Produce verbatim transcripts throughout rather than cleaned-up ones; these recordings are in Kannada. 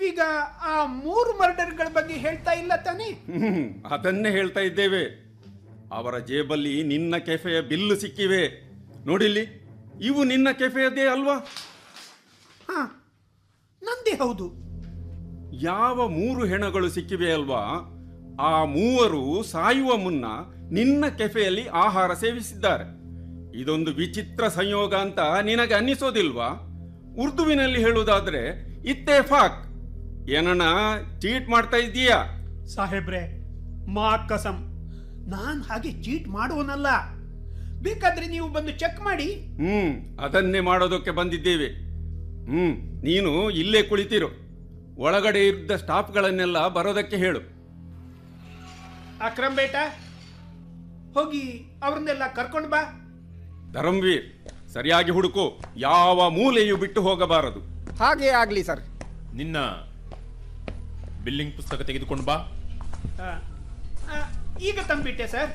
ನೀವೀಗ ಆ ಮೂರು ಮರ್ಡರ್ಗಳ ಬಗ್ಗೆ ಹೇಳ್ತಾ ಇಲ್ಲ ತಾನೇ? ಹ್ಮ್ ಅದನ್ನೇ ಹೇಳ್ತಾ ಇದ್ದೇವೆ. ಅವರ ಜೇಬಲ್ಲಿ ನಿನ್ನ ಕೆಫೆಯ ಬಿಲ್ಲು ಸಿಕ್ಕಿವೆ ನೋಡಿಲ್ಲಿ. ಇವು ನಿನ್ನ ಕೆಫೆಯದೇ ಅಲ್ವಾ? ಹಾ, ನಂದೇ ಹೌದು. ಯಾವ ಮೂರು ಹೆಣಗಳು ಸಿಕ್ಕಿವೆ ಅಲ್ವಾ, ಆ ಮೂವರು ಸಾಯುವ ಮುನ್ನ ನಿನ್ನ ಕೆಫೆಯಲ್ಲಿ ಆಹಾರ ಸೇವಿಸಿದ್ದಾರೆ. ಇದೊಂದು ವಿಚಿತ್ರ ಸಂಯೋಗ ಅಂತ ನಿನಗೆ ಅನ್ನಿಸೋದಿಲ್ವಾ? ಉರ್ದುವಿನಲ್ಲಿ ಹೇಳುವುದಾದ್ರೆ ಇತ್ತೇಫಾಕ್. ಏನಣ್ಣ, ಚೀಟ್ ಮಾಡ್ತಾ ಇದ್ದೀಯಾ? ಸಾಹೇಬ್ರೆ, ಮಾ ಕಸಂ, ನಾನ್ ಹಾಗೆ ಚೀಟ್ ಮಾಡುವನಲ್ಲ. ಬೇಕಾದ್ರೆ ನೀವು ಬಂದು ಚೆಕ್ ಮಾಡಿ. ಹ್ಮ್ ಅದನ್ನೇ ಮಾಡೋದಕ್ಕೆ ಬಂದಿದ್ದೇವೆ. ಹ್ಮ್ ನೀನು ಇಲ್ಲೇ ಕುಳಿತಿರು. ಒಳಗಡೆ ಇದ್ದ ಸ್ಟಾಫ್ಗಳನ್ನೆಲ್ಲ ಬರೋದಕ್ಕೆ ಹೇಳು. ಅಕ್ರಮ್ ಬೇಟ, ಹೋಗಿ ಅವ್ರನ್ನೆಲ್ಲ ಕರ್ಕೊಂಡು ಬಾ. ಧರ್ಮವೀರ್, ಸರಿಯಾಗಿ ಹುಡುಕು. ಯಾವ ಮೂಲೆಯೂ ಬಿಟ್ಟು ಹೋಗಬಾರದು. ಹಾಗೆ ಆಗ್ಲಿ ಸರ್. ನಿನ್ನ ಬಿಲ್ಲಿಂಗ್ ಪುಸ್ತಕ ತೆಗೆದುಕೊಂಡು ಬಾ. ಆ, ಆ, ಈಗ ತಂದ್ಬಿಟ್ಟೆ ಸರ್.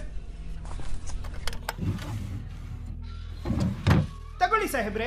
ತಗೊಳ್ಳಿ ಸಾಹೇಬ್ರೆ.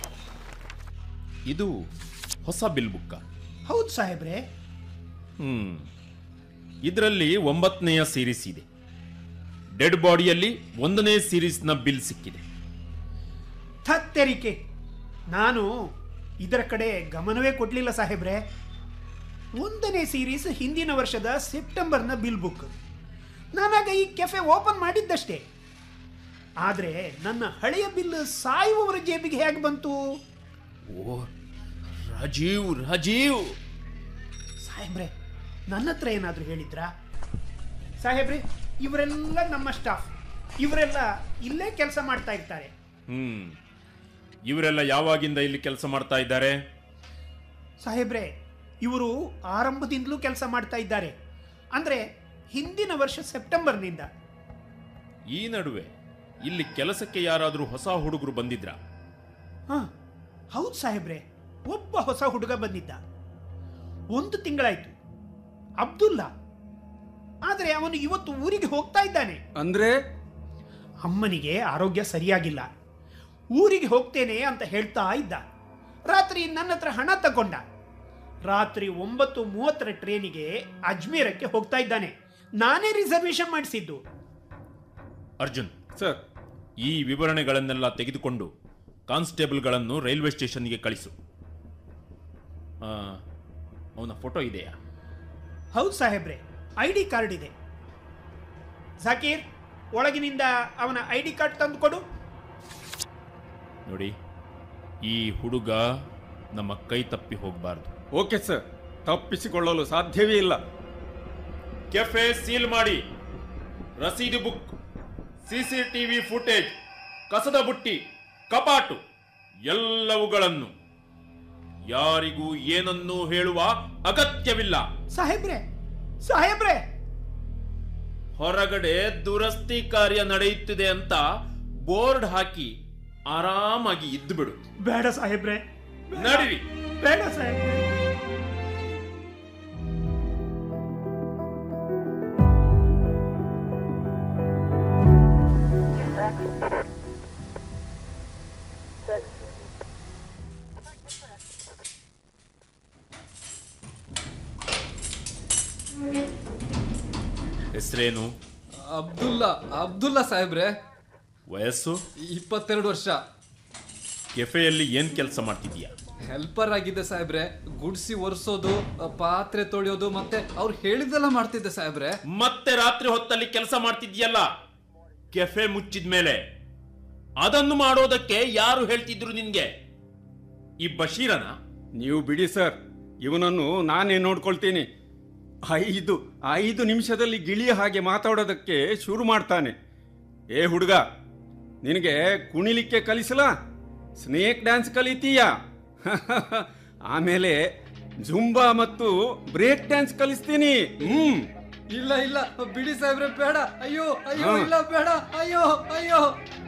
ಇದು ಹೊಸ ಬಿಲ್ ಬುಕ್ಕ. ಹೌದು ಸಾಹೇಬ್ರೆ. ಹ್ಮ್ ಇದರಲ್ಲಿ ಒಂಬತ್ತನೆಯ ಸೀರೀಸ್ ಇದೆ. ಡೆಡ್ ಬಾಡಿಯಲ್ಲಿ ಒಂದನೇ ಸೀರೀಸ್ನ ಬಿಲ್ ಸಿಕ್ಕಿದೆ. ಥತ್ತೆರಿಕೆ, ನಾನು ಇದರ ಕಡೆ ಗಮನವೇ ಕೊಡ್ಲಿಲ್ಲ ಸಾಹೇಬ್ರೆ. ಒಂದನೇ ಸೀರೀಸ್ ಹಿಂದಿನ ವರ್ಷದ ಸೆಪ್ಟೆಂಬರ್ನ ಬಿಲ್ ಬುಕ್. ನಾನಾಗ ಈ ಕೆಫೆ ಓಪನ್ ಮಾಡಿದ್ದಷ್ಟೇ. ಆದರೆ ನನ್ನ ಹಳೆಯ ಬಿಲ್ ಸಾಯುವವರ ಜೇಬಿಗೆ ಹೇಗೆ ಬಂತು? ಓ ರಾಜೀವ್ ರಾಜೀವ್ ಸಾಹೇಬ್ರೆ, ನನ್ನ ಹತ್ರ ಏನಾದರೂ ಹೇಳಿದ್ರಾ? ಸಾಹೇಬ್ರೆ, ಇವರೆಲ್ಲ ನಮ್ಮ ಸ್ಟಾಫ್. ಇವರೆಲ್ಲ ಇಲ್ಲೇ ಕೆಲಸ ಮಾಡ್ತಾ ಇರ್ತಾರೆ. ಹ್ಮ್ ಇವರೆಲ್ಲ ಯಾವಾಗಿಂದ ಇಲ್ಲಿ ಕೆಲಸ ಮಾಡ್ತಾ ಇದ್ದಾರೆ? ಸಾಹೇಬ್ರೆ, ಇವರು ಆರಂಭದಿಂದಲೂ ಕೆಲಸ ಮಾಡ್ತಾ ಇದ್ದಾರೆ. ಅಂದ್ರೆ ಹಿಂದಿನ ವರ್ಷ ಸೆಪ್ಟೆಂಬರ್ನಿಂದ. ಈ ನಡುವೆ ಇಲ್ಲಿ ಕೆಲಸಕ್ಕೆ ಯಾರಾದರೂ ಹೊಸ ಹುಡುಗರು ಬಂದಿದ್ರಾ? ಹಾ, ಹೌದು ಸಾಹೇಬ್ರೆ, ಒಬ್ಬ ಹೊಸ ಹುಡುಗ ಬಂದಿದ್ದ. ಒಂದು ತಿಂಗಳಾಯ್ತು, ಅಬ್ದುಲ್ಲಾ. ಆದರೆ ಅವನು ಇವತ್ತು ಊರಿಗೆ ಹೋಗ್ತಾ ಇದ್ದಾನೆ. ಅಂದ್ರೆ ಅಮ್ಮನಿಗೆ ಆರೋಗ್ಯ ಸರಿಯಾಗಿಲ್ಲ, ಊರಿಗೆ ಹೋಗ್ತೇನೆ ಅಂತ ಹೇಳ್ತಾ ಇದ್ದ. ರಾತ್ರಿ ನನ್ನ ಹತ್ರ ಹಣ ತಗೊಂಡ. ರಾತ್ರಿ ಒಂಬತ್ತು ಮೂವತ್ತರ ಟ್ರೇನಿಗೆ ಅಜ್ಮೀರಕ್ಕೆ ಹೋಗ್ತಾ ಇದ್ದಾನೆ. ನಾನೇ ರಿಸರ್ವೇಶನ್ ಮಾಡಿಸಿದ್ದು. ಅರ್ಜುನ್ ಸರ್, ಈ ವಿವರಣೆಗಳನ್ನೆಲ್ಲ ತೆಗೆದುಕೊಂಡು ಕಾನ್ಸ್ಟೇಬಲ್ಗಳನ್ನು ರೈಲ್ವೆ ಸ್ಟೇಷನ್ಗೆ ಕಳಿಸು. ಅವನ ಫೋಟೋ ಇದೆಯಾ? ಹೌದು ಸಾಹೇಬ್ರೆ, ಐ ಡಿ ಕಾರ್ಡ್ ಇದೆ. ಜಾಕೀರ್, ಒಳಗಿನಿಂದ ಅವನ ಐ ಡಿ ಕಾರ್ಡ್ ತಂದು ಕೊಡು. ನೋಡಿ, ಈ ಹುಡುಗ ನಮ್ಮ ಕೈ ತಪ್ಪಿ ಹೋಗಬಾರ್ದು. ಓಕೆ ಸರ್, ತಪ್ಪಿಸಿಕೊಳ್ಳಲು ಸಾಧ್ಯವೇ ಇಲ್ಲ. ಕೆಫೆ ಸೀಲ್ ಮಾಡಿ, ರಸೀದಿ ಬುಕ್, ಸಿಸಿಟಿವಿ ಫುಟೇಜ್, ಕಸದ ಬುಟ್ಟಿ, ಕಪಾಟು ಎಲ್ಲವುಗಳನ್ನು ಯಾರಿಗೂ ಏನನ್ನೂ ಹೇಳುವ ಅಗತ್ಯವಿಲ್ಲ. ಸಾಹೇಬ್ರೆ, ಸಾಹೇಬ್ರೆ, ಹೊರಗಡೆ ದುರಸ್ತಿ ಕಾರ್ಯ ನಡೆಯುತ್ತಿದೆ ಅಂತ ಬೋರ್ಡ್ ಹಾಕಿ ಆರಾಮಾಗಿ ಇದ್ದು ಬಿಡು. ಬೇಡ ಸಾಹೇಬ್ರೆ, ನಡಿರಿ. ಬೇಡ ಸಾಹೇಬ್ರೆ. ಹೆಸರೇನು? ಅಬ್ದುಲ್ಲಾ. ಅಬ್ದುಲ್ಲಾ ಸಾಹೇಬ್ರೆ. ವಯಸ್ಸು? ಇಪ್ಪತ್ತೆರಡು ವರ್ಷ. ಕೆಫೆಯಲ್ಲಿ ಏನ್ ಕೆಲಸ ಮಾಡ್ತಿದೀಯಾ? ಹೆಲ್ಪರ್ ಆಗಿದ್ದೆ ಸಾಹೇಬ್ರೆ. ಗುಡ್ಸಿ ಒರೆಸೋದು, ಪಾತ್ರೆ ತೊಳೆಯೋದು, ಮತ್ತೆ ಅವ್ರು ಹೇಳಿದ್ದೆಲ್ಲ ಮಾಡ್ತಿದ್ದೆ ಸಾಹೇಬ್ರೆ. ಮತ್ತೆ ರಾತ್ರಿ ಹೊತ್ತಲ್ಲಿ ಕೆಲಸ ಮಾಡ್ತಿದ್ಯಲ್ಲ ಕೆಫೆ ಮುಚ್ಚಿದ ಮೇಲೆ. ಅದನ್ನು ಮಾಡೋದಕ್ಕೆ ಯಾರು ಹೇಳ್ತಿದ್ರು ನಿನ್ಗೆ? ಈ ಬಶೀರನ? ನೀವು ಬಿಡಿ ಸರ್, ಇವನನ್ನು ನಾನೇ ನೋಡ್ಕೊಳ್ತೀನಿ. ಐದು ಐದು ನಿಮಿಷದಲ್ಲಿ ಗಿಳಿಯ ಹಾಗೆ ಮಾತಾಡೋದಕ್ಕೆ ಶುರು ಮಾಡ್ತಾನೆ. ಏ ಹುಡುಗ, ನಿನಗೆ ಕುಣಿಲಿಕ್ಕೆ ಕಲಿಸಲಾ? Snake dance ಕಲಿತೀಯಾ? ಆಮೇಲೆ ಜುಂಬಾ ಮತ್ತು ಬ್ರೇಕ್ ಡ್ಯಾನ್ಸ್ ಕಲಿಸ್ತೀನಿ. ಹ್ಮ್ ಇಲ್ಲ ಇಲ್ಲ ಬಿಡಿ ಸಾಹೇಬ್ರೆ, ಬೇಡ. ಅಯ್ಯೋ ಅಯ್ಯೋ, ಹಾ. ಇಲ್ಲ ಬೇಡ. ಅಯ್ಯೋ ಅಯ್ಯೋ.